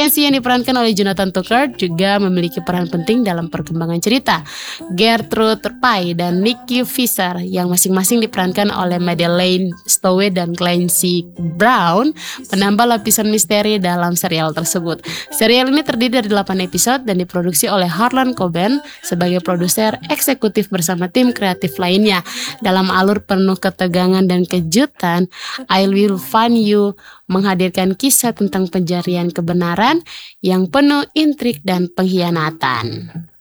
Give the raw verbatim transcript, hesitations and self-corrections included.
Clancy yang diperankan oleh Jonathan Tucker juga memiliki peran penting dalam perkembangan cerita. Gertrude Pye dan Nicky Fisher yang masing-masing diperankan oleh Madeleine Stowe dan Clancy Brown menambah lapisan misteri dalam serial tersebut. Serial ini terdiri dari delapan episode dan diproduksi oleh Harlan Coben sebagai produser eksekutif bersama tim kreatif lainnya. Dalam alur penuh ketegangan dan kejutan, I Will Find You menghadirkan kisah tentang pencarian kebenaran yang penuh intrik dan pengkhianatan.